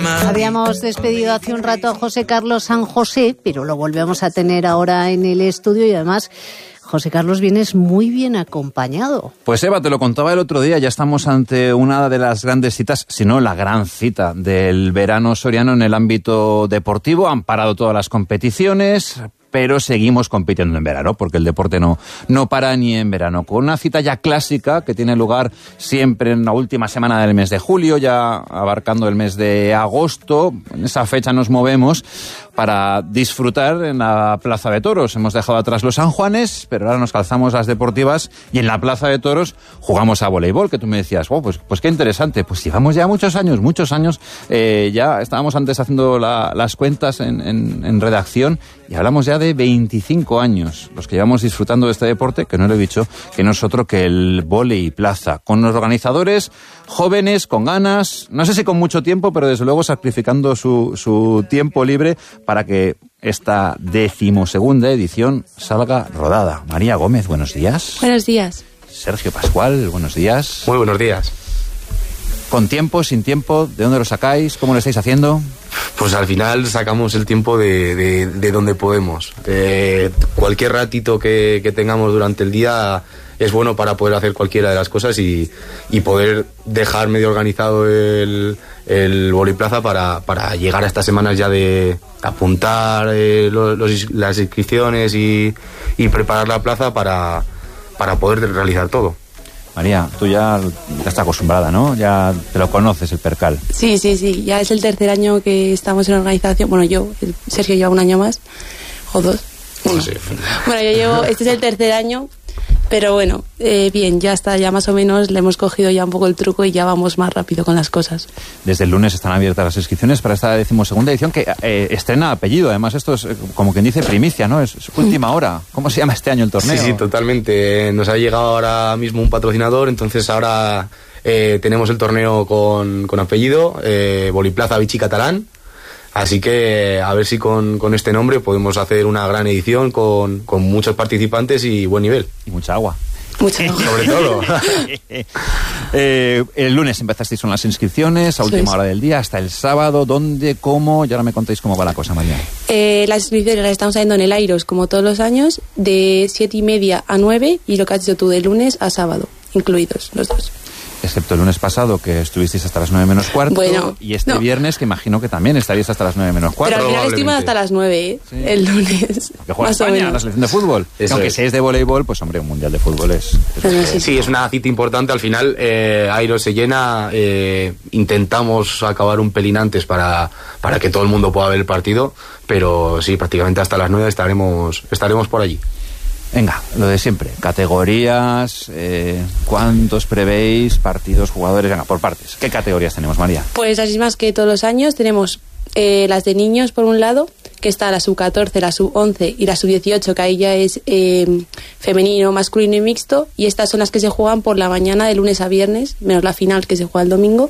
Habíamos despedido hace un rato a José Carlos San José, pero lo volvemos a tener ahora en el estudio y además, José Carlos, vienes muy bien acompañado. Pues Eva, te lo contaba el otro día, ya estamos ante una de las grandes citas, si no la gran cita del verano soriano en el ámbito deportivo. Han parado todas las competiciones, pero seguimos compitiendo en verano, porque el deporte no para ni en verano. Con una cita ya clásica que tiene lugar siempre en la última semana del mes de julio, ya abarcando el mes de agosto. En esa fecha nos movemos para disfrutar en la Plaza de Toros. Hemos dejado atrás los San Juanes, pero ahora nos calzamos las deportivas y en la Plaza de Toros jugamos a voleibol, que tú me decías, oh, pues qué interesante. Pues llevamos ya muchos años, ya estábamos antes haciendo las cuentas en redacción y hablamos ya de 25 años los que llevamos disfrutando de este deporte, que no lo he dicho, que no es otro que el vóley plaza, con los organizadores jóvenes, con ganas, no sé si con mucho tiempo, pero desde luego sacrificando su tiempo libre para que esta 12ª edición salga rodada. María Gómez, buenos días. Buenos días. Sergio Pascual, buenos días. Muy buenos días. ¿Con tiempo, sin tiempo? ¿De dónde lo sacáis? ¿Cómo lo estáis haciendo? Pues al final sacamos el tiempo de donde podemos. Cualquier ratito que tengamos durante el día es bueno para poder hacer cualquiera de las cosas y poder dejar medio organizado el voliplaza para llegar a estas semanas ya de apuntar las inscripciones y preparar la plaza para poder realizar todo. María, tú ya estás acostumbrada, ¿no? Ya te lo conoces, el percal. Sí, ya es el tercer año que estamos en organización. Bueno, Sergio lleva un año más, o dos. Bueno, sí. Bueno, este es el tercer año, pero bueno, bien, ya está, ya más o menos le hemos cogido ya un poco el truco y ya vamos más rápido con las cosas. Desde el lunes están abiertas las inscripciones para esta 12ª edición que estrena apellido. Además, esto es como quien dice primicia, ¿no? Es última hora. ¿Cómo se llama este año el torneo? Sí, totalmente. Nos ha llegado ahora mismo un patrocinador, entonces ahora tenemos el torneo con apellido, Voliplaza Vichy Catalán. Así que a ver si con este nombre podemos hacer una gran edición con muchos participantes y buen nivel. Y mucha agua. Mucha agua. Sobre todo. El lunes empezasteis con las inscripciones, a última hora del día, hasta el sábado. ¿Dónde, cómo? Y ahora me contáis cómo va la cosa, María. Las inscripciones las estamos haciendo en el Airos, como todos los años, de 7:30 a 9, y lo que has dicho tú, de lunes a sábado, incluidos los dos. Excepto el lunes pasado, que estuvisteis hasta las 9 menos cuarto, bueno, y este viernes, que imagino que también estaríais hasta las 9 menos cuarto. Pero al final estuvimos hasta las 9, sí. El lunes. Que juega España, la selección de fútbol. Aunque si es de voleibol, pues hombre, un mundial de fútbol es... Sí, es una cita importante. Al final, Airos se llena. Intentamos acabar un pelín antes para que todo el mundo pueda ver el partido, pero sí, prácticamente hasta las 9 estaremos por allí. Venga, lo de siempre, categorías, ¿cuántos prevéis? Partidos, jugadores, venga, por partes. ¿Qué categorías tenemos, María? Pues las mismas que todos los años. Tenemos las de niños, por un lado, que está la sub-14, la sub-11 y la sub-18, que ahí ya es femenino, masculino y mixto, y estas son las que se juegan por la mañana de lunes a viernes, menos la final que se juega el domingo.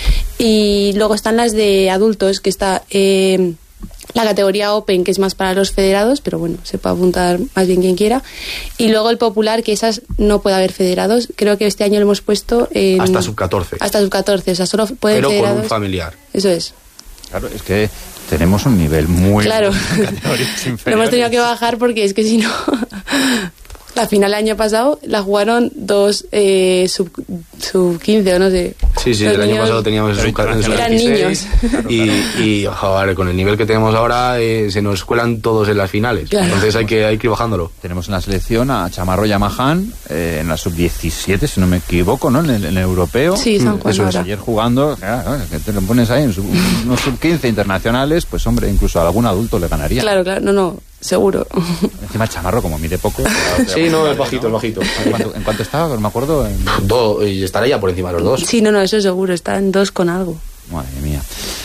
Y luego están las de adultos, que está... la categoría Open, que es más para los federados, pero bueno, se puede apuntar más bien quien quiera. Y luego el popular, que esas no puede haber federados. Creo que este año lo hemos puesto en... Hasta sub-14. Hasta sub-14, o sea, solo pueden pero federados. Con un familiar. Eso es. Claro, es que tenemos un nivel muy... Claro. Lo hemos tenido que bajar porque es que si no... La final el año pasado la jugaron dos sub-15 o no sé. Sí, el año pasado teníamos eran niños. Y joder, con el nivel que tenemos ahora se nos cuelan todos en las finales. Claro. Entonces hay que ir bajándolo. Tenemos en la selección a Chamarro y a Mahán en la sub-17, si no me equivoco, ¿no? En el europeo. Sí, San Juan. Eso es, ayer jugando, claro, que te lo pones ahí en unos sub-15 internacionales, pues hombre, incluso a algún adulto le ganaría. Claro, no. Seguro. Encima Chamarro, como mide poco. Sí, no, es bajito. ¿En cuánto estaba? No me acuerdo. Y estará ya por encima de los 2. Sí, no, eso seguro. Está en 2 con algo. Madre mía.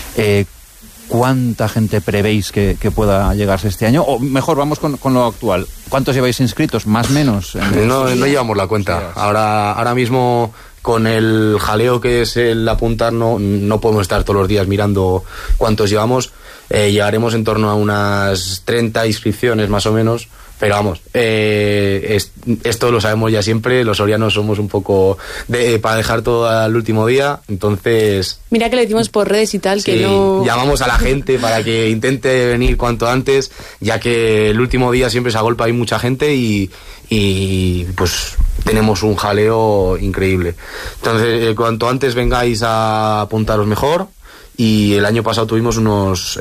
¿Cuánta gente prevéis que pueda llegarse este año? O mejor, vamos con lo actual. ¿Cuántos lleváis inscritos? ¿Más o menos? No llevamos la cuenta. Ahora mismo... Con el jaleo que es el apuntar, no podemos estar todos los días mirando cuántos llevamos. Llegaremos en torno a unas 30 inscripciones más o menos Pero vamos, esto lo sabemos ya siempre, los sorianos somos un poco para dejar todo al último día, entonces... Mira que le decimos por redes y tal, sí, que no... llamamos a la gente para que intente venir cuanto antes, ya que el último día siempre se agolpa, hay mucha gente y pues tenemos un jaleo increíble. Entonces, cuanto antes vengáis a apuntaros mejor. Y el año pasado tuvimos unos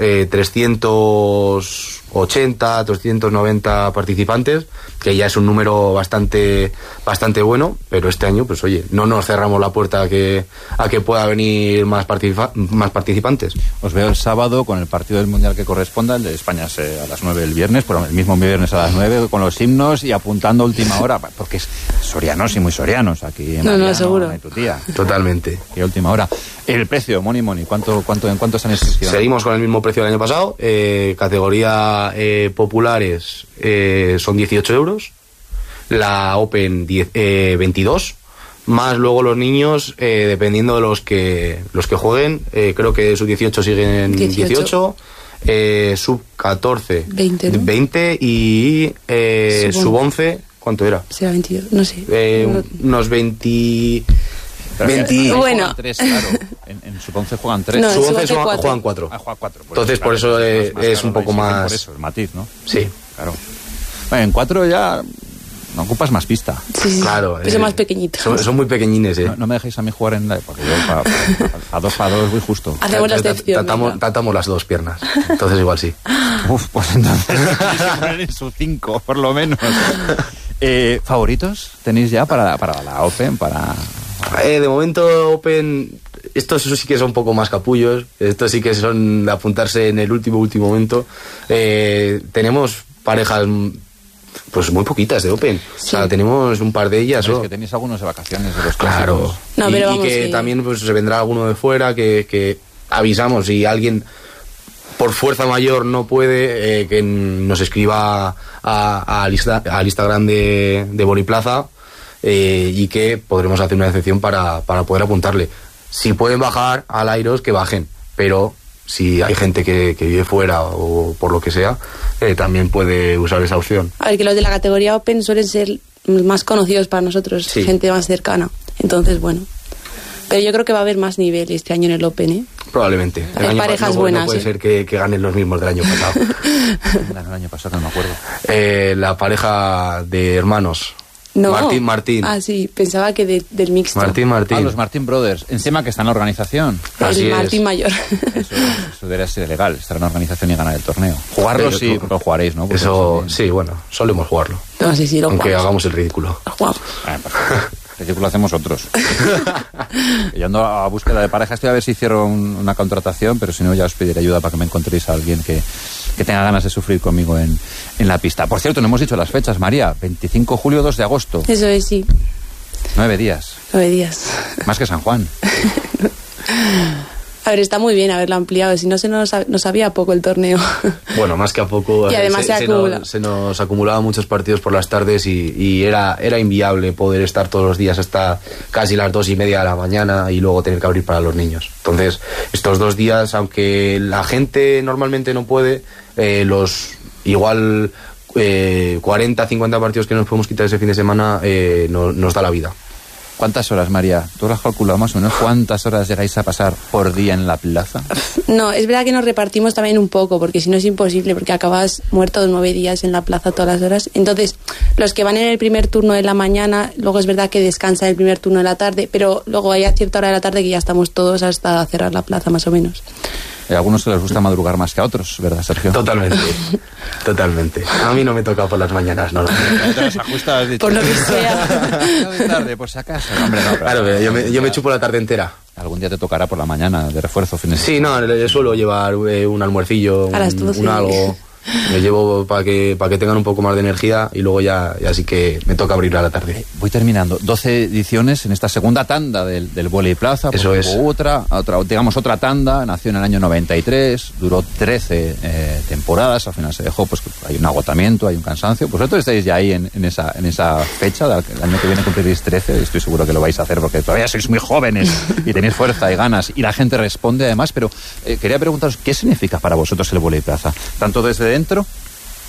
380, 390 participantes, que ya es un número bastante bueno, pero este año, pues oye, no nos cerramos la puerta a que pueda venir más participantes. Os veo el sábado con el partido del Mundial que corresponda, el de España es a las 9 el viernes, pero el mismo viernes a las 9, con los himnos y apuntando a última hora, porque es sorianos y muy sorianos aquí en No, seguro. En tu tía. Totalmente. Y a última hora. El precio, Moni, ¿en cuánto están inscripciones? Seguimos con el mismo precio del año pasado. Categoría populares son 18 euros. La Open 22. Más luego los niños, dependiendo de los que jueguen. Creo que sub 18 siguen 18. Sub 14 20 y sub 11 ¿cuánto era? Será 22, no sé. Unos 20... Bueno, 3, claro. En sub 11 juegan 3. No, sub 11 juegan 4. Juegan 4. Entonces, por eso es un poco más... Por eso, el matiz, ¿no? Sí. Claro. Bueno, en 4 ya no ocupas más pista. Sí, claro. Son más pequeñitos. Son muy pequeñines, No me dejéis a mí jugar en la... Porque yo a 2 voy justo. Hacemos la excepción. Tratamos las dos piernas. Entonces igual sí. Uf, pues entonces tenéis que poner en su 5, por lo menos. ¿Favoritos tenéis ya para la Open? De momento Open, estos sí que son un poco más capullos, estos sí que son de apuntarse en el último momento. Tenemos parejas pues muy poquitas de Open, sí. O sea, tenemos un par de ellas. Es que tenéis algunos de vacaciones de los claro. No, pero y que también pues se vendrá alguno de fuera que avisamos, si alguien por fuerza mayor no puede, que nos escriba al Instagram de Boliplaza. Y que podremos hacer una excepción para poder apuntarle. Si pueden bajar al Airos, que bajen, pero si hay gente que vive fuera o por lo que sea, también puede usar esa opción. A ver, que los de la categoría Open suelen ser más conocidos para nosotros, sí. Gente más cercana, entonces bueno. Pero yo creo que va a haber más nivel este año en el Open, ¿eh? Probablemente. Hay parejas buenas. No puede ser que ganen los mismos del año pasado. El año pasado no me acuerdo. La pareja de hermanos. No. Martín. Ah, sí, pensaba que del mixto. Martín. Los Martín Brothers. Encima que está en la organización. El Martín mayor. Eso debería ser legal, estar en la organización y ganar el torneo. Jugarlo pero, sí, pero jugaréis, ¿no? Porque eso, sí, bueno, solemos jugarlo. No, sí, lo aunque jugamos. Hagamos el ridículo. Lo jugamos. Ridículo hacemos otros. Yo ando a búsqueda de pareja, estoy a ver si cierro una contratación, pero si no ya os pediré ayuda para que me encontréis a alguien que tenga ganas de sufrir conmigo en la pista. Por cierto, no hemos dicho las fechas, María. 25 de julio, 2 de agosto. Eso es, sí. 9 días. 9 días. Más que San Juan. A ver, está muy bien haberlo ampliado, si no nos sabía poco el torneo. Bueno, más que a poco. Y además se nos acumulaban muchos partidos por las tardes y era inviable poder estar todos los días hasta casi las 2:30 de la mañana y luego tener que abrir para los niños. Entonces, estos 2 días, aunque la gente normalmente no puede, los igual 40, 50 partidos que nos podemos quitar ese fin de semana nos da la vida. ¿Cuántas horas, María? ¿Tú lo has calculado más o menos? ¿Cuántas horas llegáis a pasar por día en la plaza? No, es verdad que nos repartimos también un poco, porque si no es imposible, porque acabas muerto de 9 días en la plaza todas las horas. Entonces, los que van en el primer turno de la mañana, luego es verdad que descansan el primer turno de la tarde, pero luego hay a cierta hora de la tarde que ya estamos todos hasta cerrar la plaza, más o menos. A algunos que les gusta madrugar más que a otros, ¿verdad, Sergio? Totalmente. A mí no me toca por las mañanas, no. Por lo que sea. Tarde, por si acaso. Hombre, no, claro, yo me chupo la tarde entera. Algún día te tocará por la mañana de refuerzo. Sí, no, yo suelo llevar un almuercillo, un algo. Me llevo para que tengan un poco más de energía y luego ya sí que me toca abrir a la tarde. Voy terminando. 12 ediciones en esta segunda tanda del Vóley Plaza. Eso es. Hubo otra tanda, nació en el año 93, duró 13 temporadas, al final se dejó, pues hay un agotamiento, hay un cansancio. Vosotros estáis ya ahí en esa fecha, el año que viene cumpliréis 13, estoy seguro que lo vais a hacer porque todavía sois muy jóvenes y tenéis fuerza y ganas y la gente responde además, pero quería preguntaros, ¿qué significa para vosotros el Vóley Plaza? Tanto desde dentro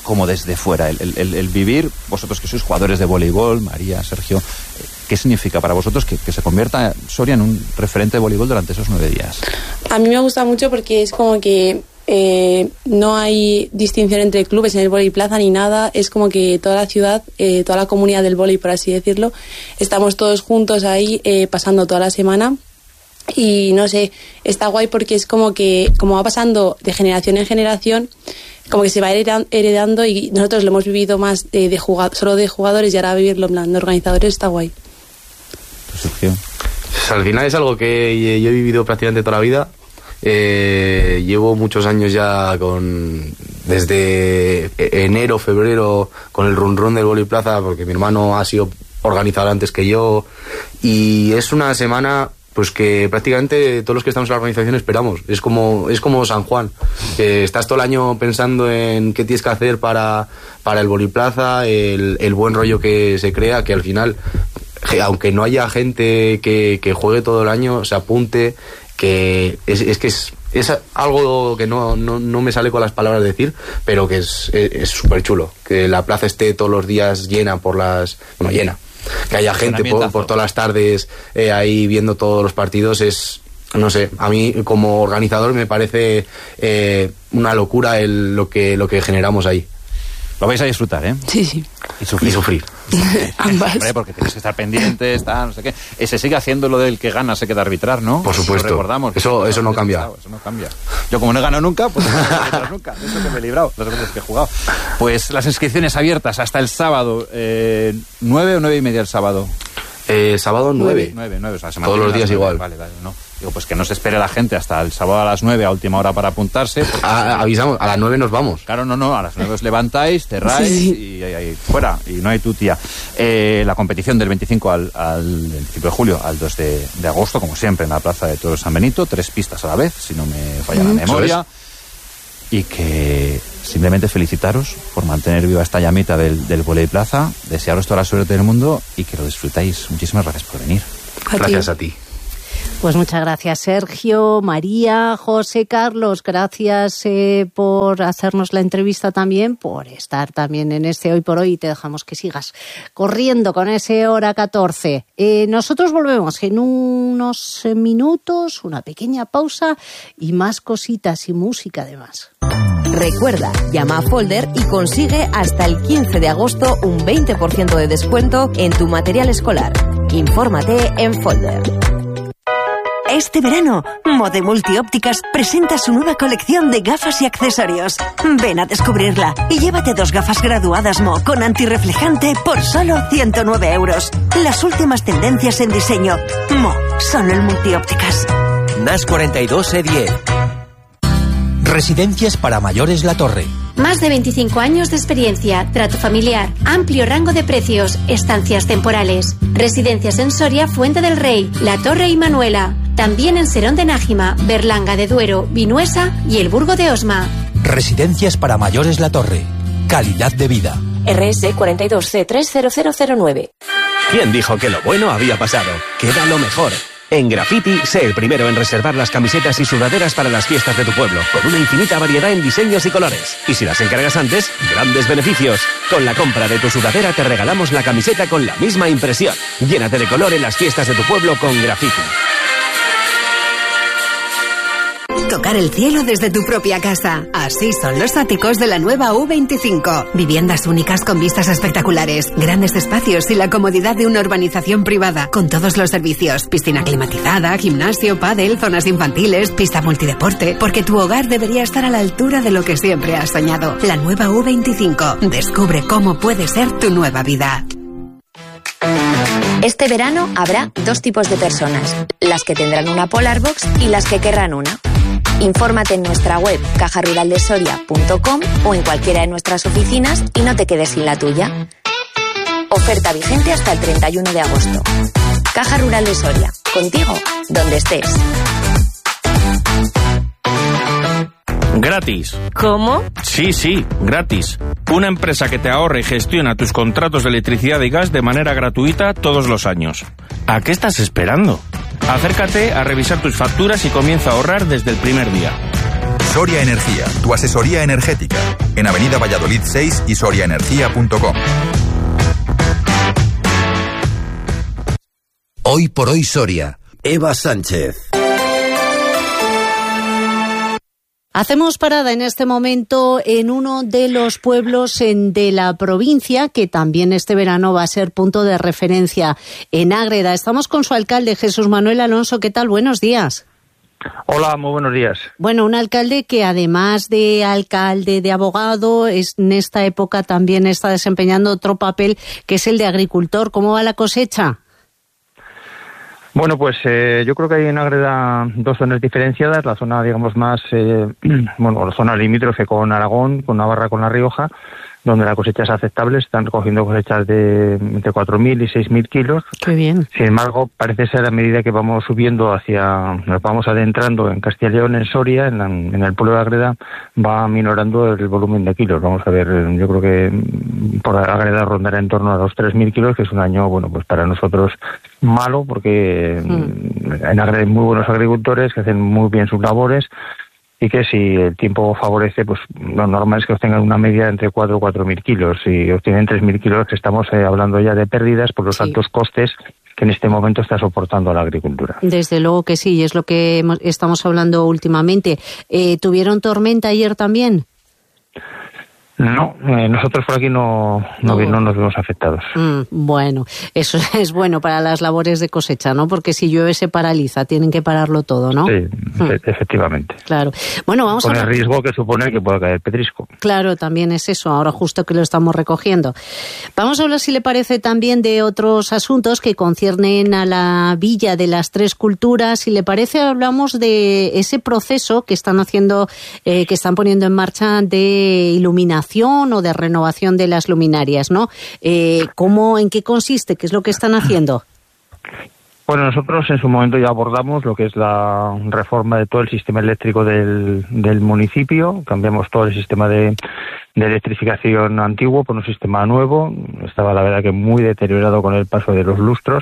como desde fuera, el vivir, vosotros que sois jugadores de voleibol, María, Sergio, ¿qué significa para vosotros que se convierta Soria en un referente de voleibol durante esos 9 días? A mí me gusta mucho porque es como que no hay distinción entre clubes en el vóley plaza ni nada. Es como que toda la ciudad, toda la comunidad del vóley, por así decirlo, estamos todos juntos ahí pasando toda la semana. Y no sé, está guay porque es como que, como va pasando de generación en generación, como que se va heredando, y nosotros lo hemos vivido más solo de jugadores, y ahora vivirlo en plan de organizadores está guay. Sergio. Pues al final es algo que yo he vivido prácticamente toda la vida. Llevo muchos años ya desde enero, febrero, con el run del vóley plaza, porque mi hermano ha sido organizador antes que yo, y es una semana pues que prácticamente todos los que estamos en la organización esperamos. Es como San Juan, que estás todo el año pensando en qué tienes que hacer para el vóley plaza, el buen rollo que se crea, que al final, aunque no haya gente que juegue todo el año, se apunte, que es algo que no me sale con las palabras de decir, pero que es súper chulo. Que la plaza esté todos los días llena llena. Que haya gente por todas las tardes ahí viendo todos los partidos, no sé, a mí como organizador me parece una locura lo que generamos ahí. Lo vais a disfrutar, ¿eh? Sí. Y sufrir. Ambas. Hombre, porque tienes que estar pendientes, no sé qué. Se sigue haciendo lo del que gana se queda a arbitrar, ¿no? Por supuesto. Lo recordamos. Eso no cambia. Eso no cambia. Yo como no he ganado nunca, pues no he ganado nunca. Eso que me he librado las veces que he jugado. Pues las inscripciones abiertas hasta el sábado. 9 o 9 y media el sábado. Sábado 9. 9, o sea, todos los días 9, igual. Vale, no. Digo, pues que no se espere la gente hasta el sábado a las 9 a última hora para apuntarse. Avisamos, a las 9 nos vamos. Claro, no, a las 9 os levantáis, cerráis y ahí fuera, y no hay tutía. La competición del 25 del principio de julio al 2 de agosto, como siempre, en la Plaza de Toros San Benito, 3 pistas a la vez, si no me falla la memoria. Y que simplemente felicitaros por mantener viva esta llamita del vóley plaza, desearos toda la suerte del mundo y que lo disfrutáis. Muchísimas gracias por venir. Gracias a ti. Pues muchas gracias, Sergio, María, José Carlos, gracias por hacernos la entrevista también, por estar también en este Hoy por Hoy, y te dejamos que sigas corriendo con ese hora 14. Nosotros volvemos en unos minutos, una pequeña pausa y más cositas y música además. Recuerda, llama a Folder y consigue hasta el 15 de agosto un 20% de descuento en tu material escolar. Infórmate en Folder. Este verano, Mode Multiópticas presenta su nueva colección de gafas y accesorios. Ven a descubrirla y llévate 2 gafas graduadas Mo con antirreflejante por solo 109 euros. Las últimas tendencias en diseño. Mo, solo en Multiópticas. NAS 42 E10. Residencias para mayores La Torre. Más de 25 años de experiencia, trato familiar, amplio rango de precios, estancias temporales. Residencias en Soria, Fuente del Rey, La Torre y Manuela. También en Serón de Nájima, Berlanga de Duero, Vinuesa y el Burgo de Osma. Residencias para mayores La Torre. Calidad de vida. RS 42C30009. ¿Quién dijo que lo bueno había pasado? Queda lo mejor. En Graffiti, sé el primero en reservar las camisetas y sudaderas para las fiestas de tu pueblo, con una infinita variedad en diseños y colores. Y si las encargas antes, grandes beneficios. Con la compra de tu sudadera te regalamos la camiseta con la misma impresión. Llénate de color en las fiestas de tu pueblo con Graffiti. Tocar el cielo desde tu propia casa. Así son los áticos de la nueva U25. Viviendas únicas con vistas espectaculares, grandes espacios y la comodidad de una urbanización privada, con todos los servicios: piscina climatizada, gimnasio, pádel, zonas infantiles, pista multideporte, porque tu hogar debería estar a la altura de lo que siempre has soñado. La nueva U25. Descubre cómo puede ser tu nueva vida. Este verano habrá 2 tipos de personas: las que tendrán una Polar Box y las que querrán una. Infórmate en nuestra web cajaruraldesoria.com o en cualquiera de nuestras oficinas y no te quedes sin la tuya. Oferta vigente hasta el 31 de agosto. Caja Rural de Soria, contigo donde estés. Gratis. ¿Cómo? Sí, gratis. Una empresa que te ahorra y gestiona tus contratos de electricidad y gas de manera gratuita todos los años. ¿A qué estás esperando? Acércate a revisar tus facturas y comienza a ahorrar desde el primer día. Soria Energía, tu asesoría energética. En Avenida Valladolid 6 y soriaenergia.com. Hoy por hoy Soria. Eva Sánchez. Hacemos parada en este momento en uno de los pueblos de la provincia, que también este verano va a ser punto de referencia, en Ágreda. Estamos con su alcalde, Jesús Manuel Alonso. ¿Qué tal? Buenos días. Hola, muy buenos días. Bueno, un alcalde que además de alcalde, de abogado, en esta época también está desempeñando otro papel, que es el de agricultor. ¿Cómo va la cosecha? Bueno, pues yo creo que hay en Ágreda dos zonas diferenciadas. La zona, digamos, más, la zona limítrofe con Aragón, con Navarra, con La Rioja, donde la cosecha es aceptable. Están recogiendo cosechas de entre 4.000 y 6.000 kilos. Qué bien. Sin embargo, parece ser a medida que vamos subiendo nos vamos adentrando en Castilla y León, en Soria, en el pueblo de Ágreda, va minorando el volumen de kilos. Vamos a ver, yo creo que por Ágreda rondará en torno a los 3.000 kilos, que es un año, bueno, pues para nosotros malo, porque en Ágreda hay muy buenos agricultores que hacen muy bien sus labores, y que si el tiempo favorece, pues lo normal es que obtengan una media entre 4 o 4.000 kilos. Si obtienen 3.000 kilos, estamos hablando ya de pérdidas por los altos costes que en este momento está soportando la agricultura. Desde luego que sí, y es lo que estamos hablando últimamente. ¿Tuvieron tormenta ayer también? No, nosotros por aquí no nos vemos afectados. Bueno, eso es bueno para las labores de cosecha, ¿no? Porque si llueve se paraliza, tienen que pararlo todo, ¿no? Sí, efectivamente. Claro. Bueno, vamos con el riesgo que supone que pueda caer pedrisco. Claro, también es eso, ahora justo que lo estamos recogiendo. Vamos a hablar, si le parece, también de otros asuntos que conciernen a la Villa de las Tres Culturas. Si le parece, hablamos de ese proceso que están haciendo, que están poniendo en marcha de iluminación o de renovación de las luminarias, ¿no? ¿En qué consiste? ¿Qué es lo que están haciendo? Bueno, nosotros en su momento ya abordamos lo que es la reforma de todo el sistema eléctrico del municipio. Cambiamos todo el sistema de electrificación antiguo por un sistema nuevo. Estaba, la verdad, que muy deteriorado con el paso de los lustros.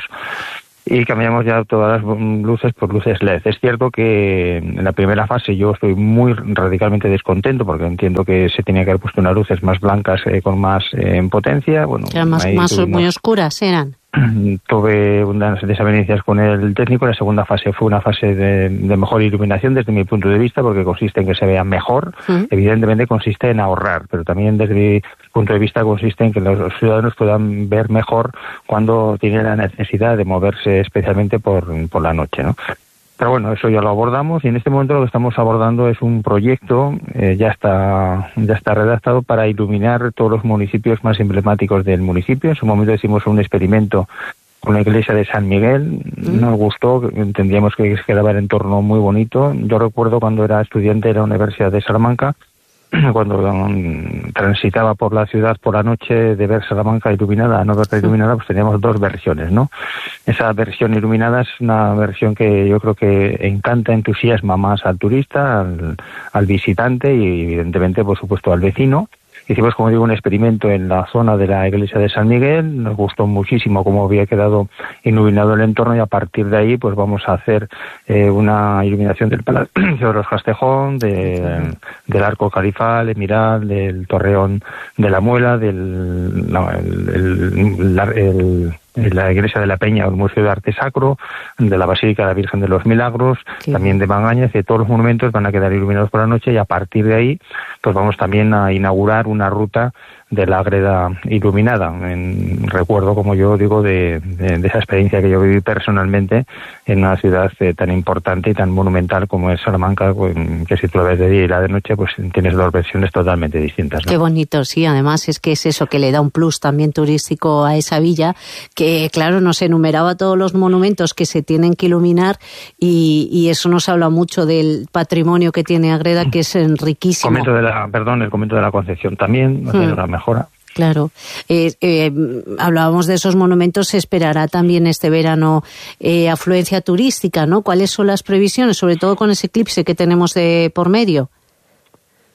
Y cambiamos ya todas las luces por luces LED. Es cierto que en la primera fase yo estoy muy radicalmente descontento, porque entiendo que se tenía que haber puesto unas luces más blancas con más potencia. Bueno, eran muy oscuras, eran. Tuve unas desavenencias con el técnico. La segunda fase fue una fase de mejor iluminación desde mi punto de vista, porque consiste en que se vea mejor. Evidentemente consiste en ahorrar, pero también desde mi punto de vista consiste en que los ciudadanos puedan ver mejor cuando tienen la necesidad de moverse, especialmente por la noche, ¿no? Pero bueno, eso ya lo abordamos, y en este momento lo que estamos abordando es un proyecto, ya está redactado, para iluminar todos los municipios más emblemáticos del municipio. En su momento hicimos un experimento con la iglesia de San Miguel, nos gustó, entendíamos que quedaba el entorno muy bonito. Yo recuerdo cuando era estudiante de la Universidad de Salamanca, cuando transitaba por la ciudad por la noche, de ver Salamanca iluminada a no verla iluminada, pues teníamos dos versiones, ¿no? Esa versión iluminada es una versión que yo creo que encanta, entusiasma más al turista, al visitante y evidentemente, por supuesto, al vecino. Hicimos, como digo, un experimento en la zona de la iglesia de San Miguel. Nos gustó muchísimo cómo había quedado iluminado el entorno, y a partir de ahí pues vamos a hacer una iluminación del Palacio de los Castejón, del Arco Califal, Emiral, del Torreón de la Muela, la iglesia de la Peña, el Museo de Arte Sacro, de la Basílica de la Virgen de los Milagros, también de Magaña. Todos los monumentos van a quedar iluminados por la noche, y a partir de ahí pues vamos también a inaugurar una ruta de la Ágreda iluminada, en recuerdo, como yo digo, de esa experiencia que yo viví personalmente en una ciudad tan importante y tan monumental como es Salamanca, que si tú la ves de día y la de noche, pues tienes dos versiones totalmente distintas, ¿no? Qué bonito, sí, además es que es eso que le da un plus también turístico a esa villa, que claro, nos enumeraba todos los monumentos que se tienen que iluminar, y eso nos habla mucho del patrimonio que tiene Ágreda, que es riquísimo. El convento de la Concepción también, la mejora. Claro. Hablábamos de esos monumentos. Se esperará también este verano afluencia turística, ¿no? ¿Cuáles son las previsiones, sobre todo con ese eclipse que tenemos de por medio?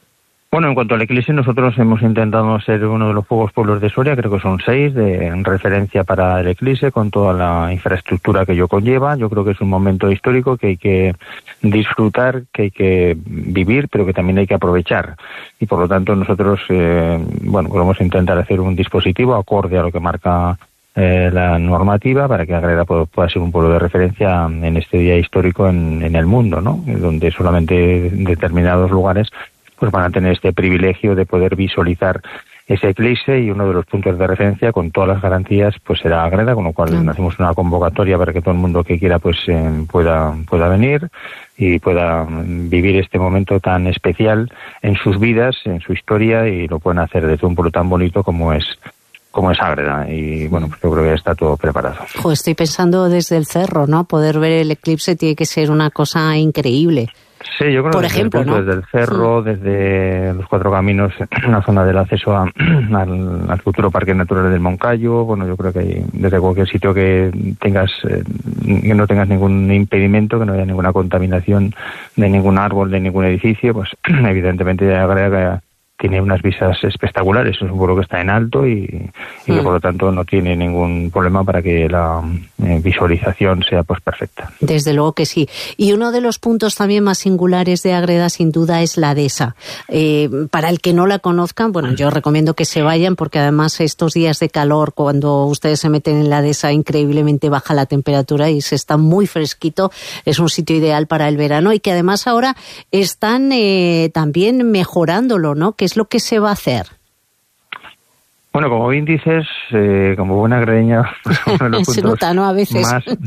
Bueno, en cuanto al eclipse, nosotros hemos intentado ser uno de los pocos pueblos de Soria, creo que son 6, en referencia para el eclipse, con toda la infraestructura que ello conlleva. Yo creo que es un momento histórico que hay que disfrutar, que hay que vivir, pero que también hay que aprovechar. Y por lo tanto nosotros, vamos a intentar hacer un dispositivo acorde a lo que marca la normativa para que Ágreda pueda ser un pueblo de referencia en este día histórico en el mundo, ¿no? Donde solamente determinados lugares pues van a tener este privilegio de poder visualizar ese eclipse, y uno de los puntos de referencia con todas las garantías pues será Ágreda, con lo cual hacemos una convocatoria para que todo el mundo que quiera pues pueda venir y pueda vivir este momento tan especial en sus vidas, en su historia, y lo pueden hacer desde un pueblo tan bonito como es Ágreda. Y bueno, pues yo creo que ya está todo preparado. Estoy pensando desde el cerro, ¿no? Poder ver el eclipse tiene que ser una cosa increíble. Sí, yo creo por que ejemplo, ¿no? Desde el cerro, desde los Cuatro Caminos, en la zona del acceso al futuro Parque Natural del Moncayo. Bueno, yo creo que desde cualquier sitio que no tengas ningún impedimento, que no haya ninguna contaminación de ningún árbol, de ningún edificio, pues evidentemente Ágreda tiene unas vistas espectaculares. Es un pueblo que está en alto y que por lo tanto no tiene ningún problema para que la visualización sea pues perfecta. Desde luego que sí. Y uno de los puntos también más singulares de Ágreda sin duda es la dehesa. Para el que no la conozcan, bueno, yo recomiendo que se vayan, porque además estos días de calor, cuando ustedes se meten en la dehesa, increíblemente baja la temperatura y se está muy fresquito. Es un sitio ideal para el verano, y que además ahora están también mejorándolo, ¿no? ¿Qué es lo que se va a hacer? Bueno, como bien dices, como buena agredeña, pues uno de los puntos se nota, ¿no? A veces.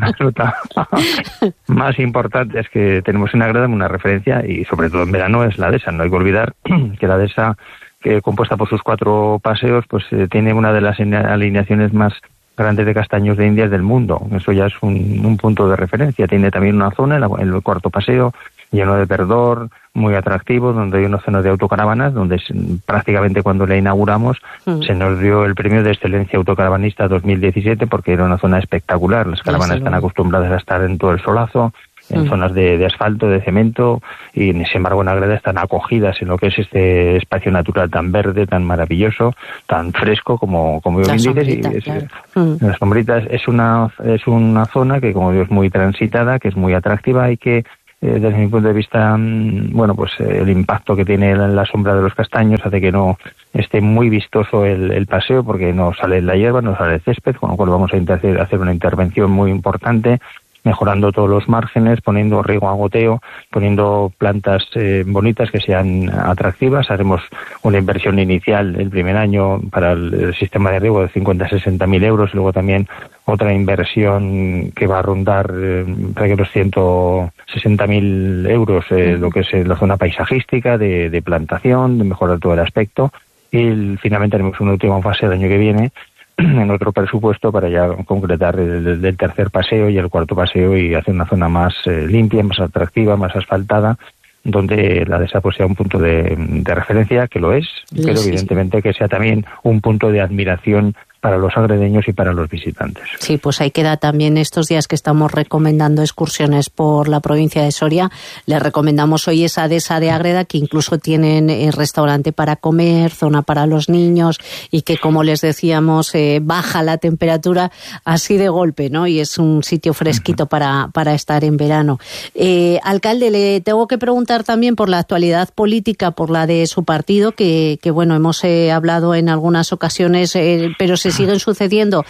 más importantes que tenemos en Ágreda, una referencia, y sobre todo en verano, es la dehesa. No hay que olvidar que la dehesa, compuesta por sus 4 paseos, pues tiene una de las alineaciones más grandes de castaños de Indias del mundo. Eso ya es un punto de referencia. Tiene también una zona, el 4º paseo, lleno de verdor, muy atractivo, donde hay una zona de autocaravanas, donde prácticamente cuando la inauguramos se nos dio el premio de excelencia autocaravanista 2017, porque era una zona espectacular. Las caravanas están acostumbradas a estar en todo el solazo, en zonas de asfalto, de cemento, y sin embargo en Ágreda están acogidas en lo que es este espacio natural tan verde, tan maravilloso, tan fresco como bien dices. Las sombritas es una zona que, como digo, es muy transitada, que es muy atractiva, y que desde mi punto de vista, el impacto que tiene la sombra de los castaños hace que no esté muy vistoso el paseo, porque no sale la hierba, no sale el césped, con lo cual vamos a hacer una intervención muy importante, mejorando todos los márgenes, poniendo riego a goteo, poniendo plantas bonitas que sean atractivas. Haremos una inversión inicial el primer año para el sistema de riego de 50.000-60.000 euros, y luego también otra inversión que va a rondar los 160.000 euros, lo que es la zona paisajística, de plantación, de mejorar todo el aspecto. Y finalmente haremos una última fase el año que viene, en otro presupuesto, para ya concretar el 3er paseo y el 4º paseo, y hacer una zona más limpia, más atractiva, más asfaltada, donde la dehesa pues sea un punto de referencia, que lo es, pero evidentemente que sea también un punto de admiración para los agredeños y para los visitantes. Sí, pues ahí queda también estos días que estamos recomendando excursiones por la provincia de Soria. Les recomendamos hoy esa dehesa de Ágreda, que incluso tienen restaurante para comer, zona para los niños, y que, como les decíamos, baja la temperatura así de golpe, ¿no? Y es un sitio fresquito para estar en verano. Alcalde, le tengo que preguntar también por la actualidad política, por la de su partido, que bueno, hemos hablado en algunas ocasiones, pero se siguen sucediendo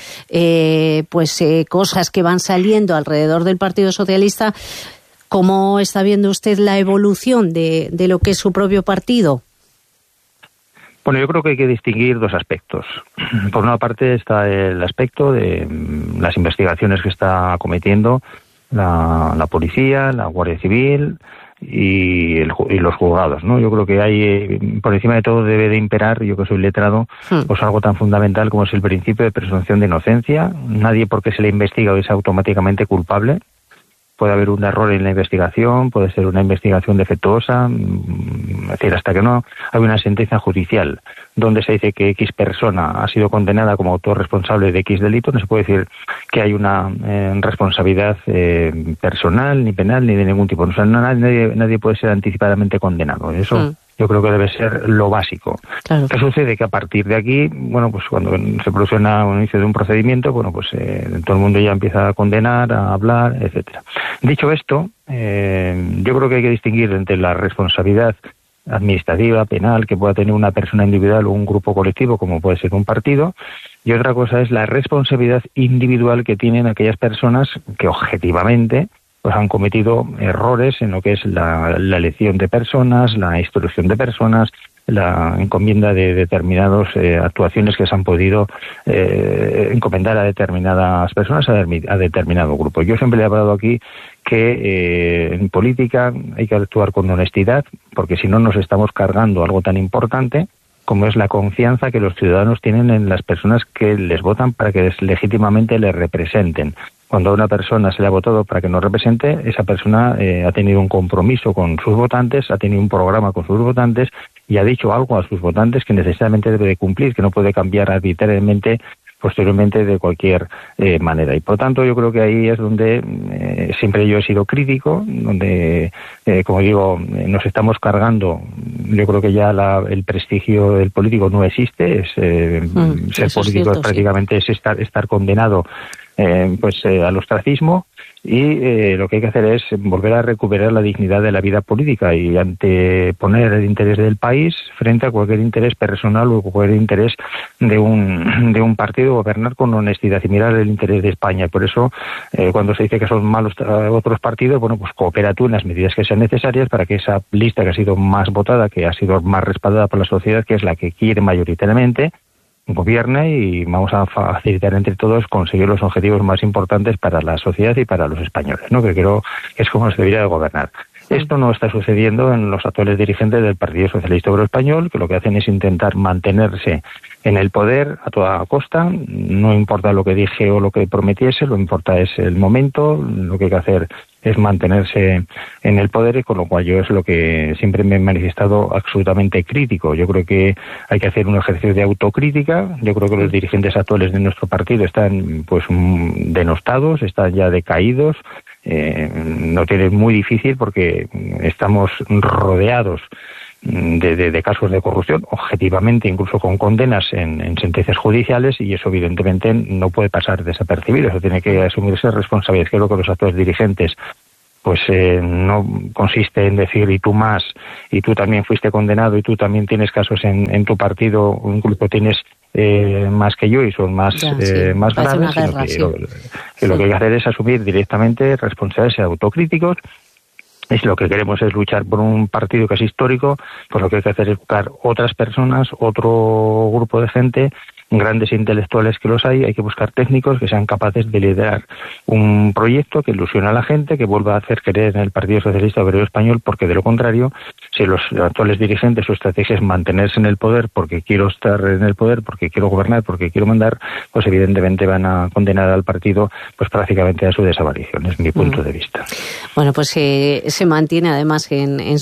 cosas que van saliendo alrededor del Partido Socialista. ¿Cómo está viendo usted la evolución de lo que es su propio partido? Bueno, yo creo que hay que distinguir 2 aspectos. Por una parte está el aspecto de las investigaciones que está acometiendo la policía, la Guardia Civil y los juzgados, ¿no? Yo creo que hay, por encima de todo, debe de imperar, yo que soy letrado, pues algo tan fundamental como es el principio de presunción de inocencia. Nadie, porque se le investiga, es automáticamente culpable. Puede haber un error en la investigación, puede ser una investigación defectuosa, es decir, hasta que no hay una sentencia judicial donde se dice que X persona ha sido condenada como autor responsable de X delito, no se puede decir que hay una responsabilidad personal, ni penal, ni de ningún tipo. O sea, nadie puede ser anticipadamente condenado. Eso yo creo que debe ser lo básico. Claro. ¿Qué sucede? Que a partir de aquí, bueno, pues cuando se produce un inicio de un procedimiento, bueno, pues todo el mundo ya empieza a condenar, a hablar, etcétera. Dicho esto, yo creo que hay que distinguir entre la responsabilidad administrativa, penal, que pueda tener una persona individual o un grupo colectivo, como puede ser un partido, y otra cosa es la responsabilidad individual que tienen aquellas personas que objetivamente pues han cometido errores en lo que es la elección de personas, la instrucción de personas, la encomienda de determinadas actuaciones que se han podido encomendar a determinadas personas, a determinado grupo. Yo siempre he hablado aquí que en política hay que actuar con honestidad, porque si no nos estamos cargando algo tan importante como es la confianza que los ciudadanos tienen en las personas que les votan para que legítimamente les representen. Cuando a una persona se le ha votado para que nos represente, esa persona ha tenido un compromiso con sus votantes, ha tenido un programa con sus votantes y ha dicho algo a sus votantes que necesariamente debe de cumplir, que no puede cambiar arbitrariamente posteriormente de cualquier manera. Y por tanto yo creo que ahí es donde siempre yo he sido crítico, donde, como digo, nos estamos cargando. Yo creo que ya el prestigio del político no existe, ser político es cierto, prácticamente sí. Es estar condenado al ostracismo, y lo que hay que hacer es volver a recuperar la dignidad de la vida política y anteponer el interés del país frente a cualquier interés personal o cualquier interés de un partido, gobernar con honestidad y mirar el interés de España. Por eso cuando se dice que son malos otros partidos, bueno, pues coopera tú en las medidas que sean necesarias para que esa lista que ha sido más votada, que ha sido más respaldada por la sociedad, que es la que quiere mayoritariamente, gobierne, y vamos a facilitar entre todos conseguir los objetivos más importantes para la sociedad y para los españoles, ¿no? Que creo que es como se debería de gobernar. Esto no está sucediendo en los actuales dirigentes del Partido Socialista Obrero Español, que lo que hacen es intentar mantenerse en el poder a toda costa. No importa lo que dije o lo que prometiese, lo que importa es el momento. Lo que hay que hacer es mantenerse en el poder, y con lo cual yo es lo que siempre me he manifestado absolutamente crítico. Yo creo que hay que hacer un ejercicio de autocrítica. Yo creo que los dirigentes actuales de nuestro partido están pues denostados, están ya decaídos. No tienen muy difícil porque estamos rodeados de casos de corrupción, objetivamente, incluso con condenas en sentencias judiciales, y eso evidentemente no puede pasar desapercibido. Eso tiene que asumirse responsabilidad. Creo que los actuales dirigentes pues no consiste en decir y tú más, y tú también fuiste condenado, y tú también tienes casos en tu partido, o incluso tienes más que yo y son más graves, sino que lo que hay que hacer es asumir directamente responsabilidades y autocríticos. Y si lo que queremos es luchar por un partido que es histórico, pues lo que hay que hacer es buscar otras personas, otro grupo de gente, grandes intelectuales que los hay que buscar técnicos que sean capaces de liderar un proyecto que ilusione a la gente, que vuelva a hacer creer en el Partido Socialista Obrero Español, porque de lo contrario, si los actuales dirigentes, su estrategia es mantenerse en el poder porque quiero estar en el poder, porque quiero gobernar, porque quiero mandar, pues evidentemente van a condenar al partido pues prácticamente a su desaparición, es mi punto de vista. Bueno, pues se mantiene además en